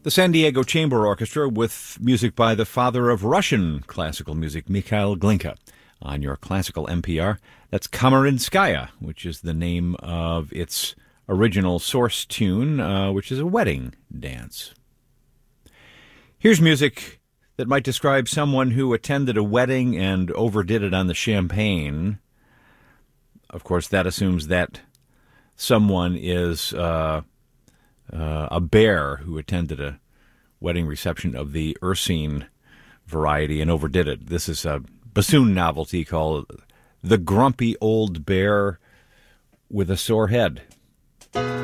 The San Diego Chamber Orchestra with music by the father of Russian classical music, Mikhail Glinka, on your classical NPR. That's Kamarinskaya, which is the name of its original source tune, which is a wedding dance. Here's music that might describe someone who attended a wedding and overdid it on the champagne. Of course, that assumes that someone is a bear who attended a wedding reception of the Ursine variety and overdid it. This is a bassoon novelty called The Grumpy Old Bear with a Sore Head.